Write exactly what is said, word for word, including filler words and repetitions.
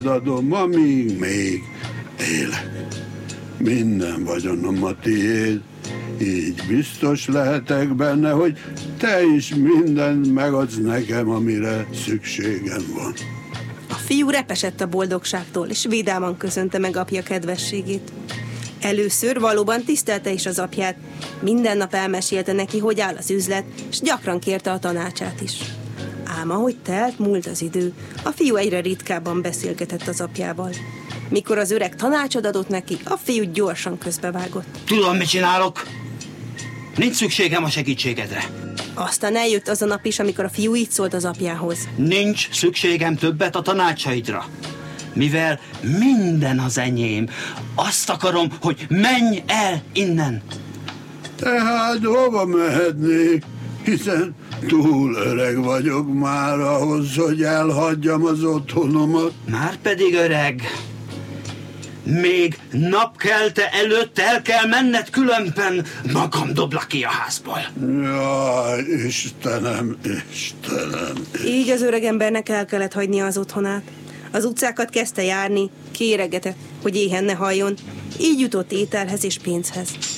adom, amíg még élek. Minden vagyonom a tiéd, így biztos lehetek benne, hogy te is mindent megadsz nekem, amire szükségem van. A fiú repesett a boldogságtól, és vidáman köszönte meg apja kedvességét. Először valóban tisztelte is az apját, minden nap elmesélte neki, hogy áll az üzlet, és gyakran kérte a tanácsát is. Ám ahogy telt, múlt az idő, a fiú egyre ritkábban beszélgetett az apjával. Mikor az öreg tanácsot adott neki, a fiú gyorsan közbevágott. Tudom, mit csinálok. Nincs szükségem a segítségedre. Aztán eljött az a nap is, amikor a fiú így szólt az apjához. Nincs szükségem többet a tanácsaidra. Mivel minden az enyém, azt akarom, hogy menj el innen. Tehát hova mehetnék, hiszen túl öreg vagyok már ahhoz, hogy elhagyjam az otthonomat. Márpedig öreg. Még napkelte előtt el kell menned, különben magam doblak ki a házból. Jaj, Istenem, Istenem. Így az öregembernek el kellett hagynia az otthonát. Az utcákat kezdte járni, kéregetett, hogy éhen ne halljon. Így jutott ételhez és pénzhez.